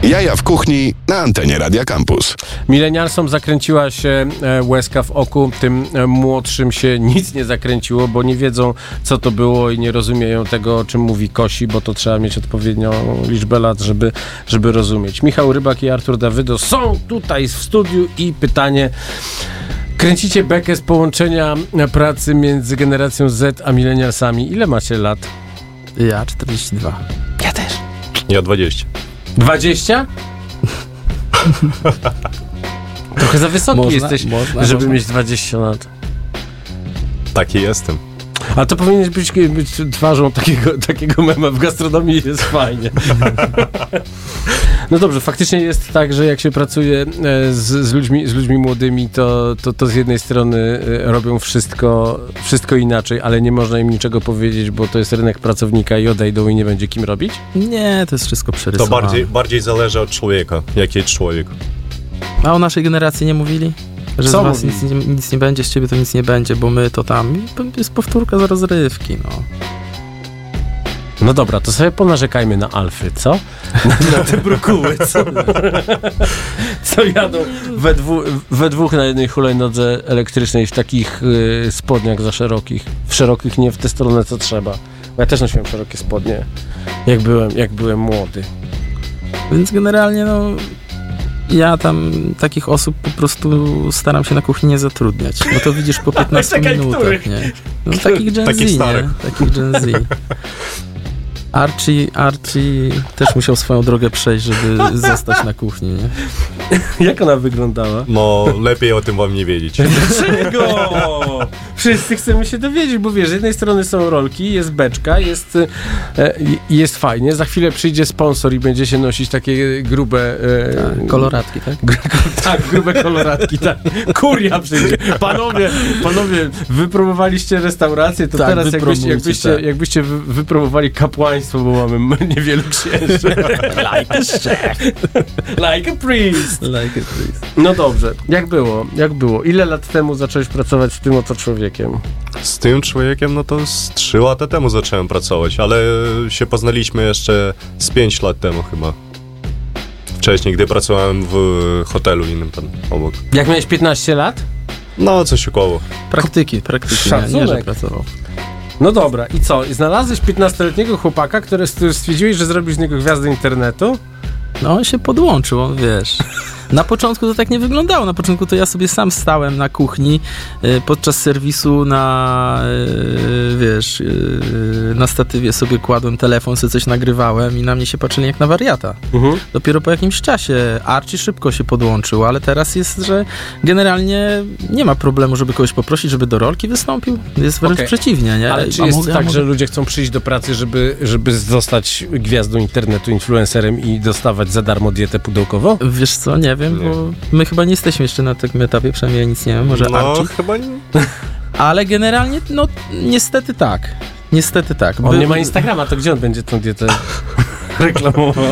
Jaja w kuchni na antenie Radia Campus. Milenialsom zakręciła się łezka w oku, tym młodszym się nic nie zakręciło, bo nie wiedzą, co to było i nie rozumieją tego, o czym mówi Kosi, bo to trzeba mieć odpowiednią liczbę lat, żeby rozumieć. Michał Rybak i Artur Dawydo są tutaj w studiu i pytanie... Kręcicie bekę z połączenia pracy między generacją Z a milenialsami. Ile macie lat? Ja 42. Ja też. Ja 20. 20? Trochę za wysoki jesteś, żeby mieć 20 lat. Taki jestem. A to powinieneś być twarzą takiego mema w gastronomii, jest fajnie. No dobrze, faktycznie jest tak, że jak się pracuje z ludźmi młodymi, to z jednej strony robią wszystko inaczej, ale nie można im niczego powiedzieć, bo to jest rynek pracownika i odejdą i nie będzie kim robić? Nie, to jest wszystko przerysowane. To bardziej zależy od człowieka, jaki jest człowiek. A o naszej generacji nie mówili? Że co z was nic nie będzie, z ciebie to nic nie będzie, bo my to tam. Jest powtórka z rozrywki, no. No dobra, to sobie ponarzekajmy na alfy, co? Na te brokuły, co jadą we dwóch na jednej hulajnodze elektrycznej w takich spodniach za szerokich. W szerokich, nie w tę stronę, co trzeba. Bo ja też nosiłem szerokie spodnie, jak byłem młody. Więc generalnie, no... Ja tam takich osób po prostu staram się na kuchni nie zatrudniać. Bo to widzisz po 15 minutach, nie? No takich Gen Z, nie? Takich Gen Z. Archie też musiał swoją drogę przejść, żeby zostać na kuchni, nie? Jak ona wyglądała? No, lepiej o tym wam nie wiedzieć. Dlaczego? Wszyscy chcemy się dowiedzieć, bo wiesz, z jednej strony są rolki, jest beczka, jest fajnie, za chwilę przyjdzie sponsor i będzie się nosić takie grube... koloratki, tak? Tak, grube koloratki, tak. Kuria przyjdzie. Panowie, wypromowaliście restaurację, to tak, teraz jakbyście wypromowali kapłaństwo, bo mamy niewielu księży. Like a chef. Like a priest. Like a priest. No dobrze, jak było? Ile lat temu zacząłeś pracować z tym oto człowiekiem? Z tym człowiekiem, no to z 3 lata temu zacząłem pracować, ale się poznaliśmy jeszcze z 5 lat temu chyba. Wcześniej, gdy pracowałem w hotelu innym tam obok. Jak miałeś 15 lat? No, coś około. Praktyki, nie, że pracował. No dobra, i co? I znalazłeś 15-letniego chłopaka, który stwierdziłeś, że zrobisz z niego gwiazdę internetu? No on się podłączył, on wiesz. Na początku to tak nie wyglądało. Na początku to ja sobie sam stałem na kuchni podczas serwisu na statywie sobie kładłem telefon, sobie coś nagrywałem i na mnie się patrzyli jak na wariata. Dopiero po jakimś czasie Archie szybko się podłączył, ale teraz jest, że generalnie nie ma problemu, żeby kogoś poprosić, żeby do rolki wystąpił. Jest wręcz przeciwnie, nie? Ale czy jest tak, że ludzie chcą przyjść do pracy, żeby zostać gwiazdą internetu, influencerem i dostawać za darmo dietę pudełkową? Wiesz co, nie wiem, bo my chyba nie jesteśmy jeszcze na takim etapie, przynajmniej ja nic nie wiem, może Archie. Chyba nie. Ale generalnie, no niestety tak. On nie ma Instagrama, to gdzie on będzie tą dietę reklamował?